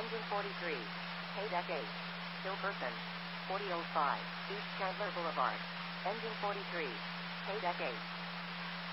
Engine 43. K-Deck 8. Still person. 4005. East Chandler Boulevard. Engine 43. K-Deck 8.